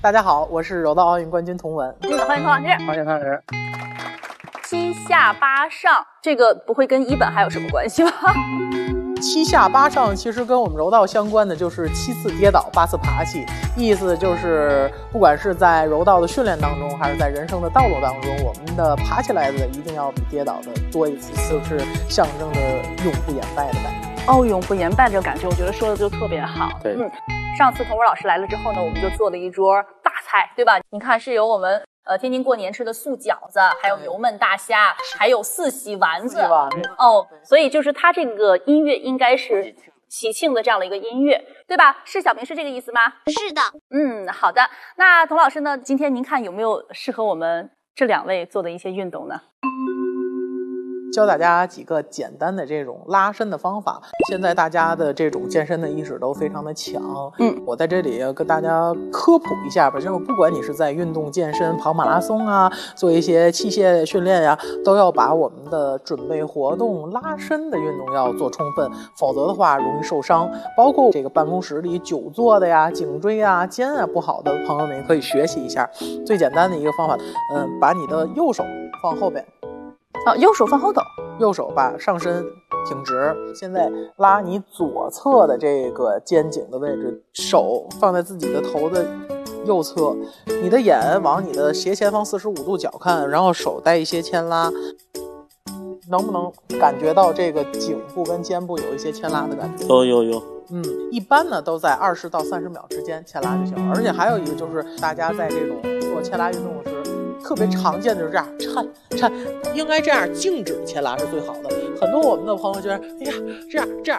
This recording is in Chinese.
大家好，我是柔道奥运冠军童文。 欢迎童老师。 欢迎汤老师。 七下八上，这个不会跟一本还有什么关系吗？ 七下八上其实跟我们柔道相关的就是7次跌倒8次爬起，意思就是不管是在柔道的训练当中，还是在人生的道路当中，我们的爬起来的一定要比跌倒的多一次，就是象征着永不言败的感觉。 哦，永不言败这个感觉，我觉得说的就特别好。 对， 上次童文老师来了之后呢，我们就做了一桌大菜，对吧？你看是有我们天津过年吃的素饺子，还有油焖大虾，还有4喜丸子。哦，所以就是它这个音乐应该是喜庆的这样的一个音乐，对吧？是小平是这个意思吗？ 是的。 好的。那童老师呢，今天您看有没有适合我们这2位做的一些运动呢？ 教大家几个简单的这种拉伸的方法。现在大家的这种健身的意识都非常的强，我在这里要跟大家科普一下吧，就是不管你是在运动健身、跑马拉松啊，做一些器械训练呀，都要把我们的准备活动、拉伸的运动要做充分，否则的话容易受伤。包括这个办公室里久坐的呀、颈椎啊、肩啊不好的朋友们也可以学习一下。最简单的一个方法，把你的右手放后边。 右手放后头， 右手把上身挺直，现在拉你左侧的这个肩颈的位置，手放在自己的头的右侧，你的眼往你的斜前方45度角看，然后手带一些牵拉，能不能感觉到这个颈部跟肩部有一些牵拉的感觉？ 有。 一般呢都在20到30秒之间牵拉就行了。而且还有一个就是大家在这种做牵拉运动时特别常见的就是这样颤，应该这样静止牵拉是最好的。很多我们的朋友觉得，哎呀，这样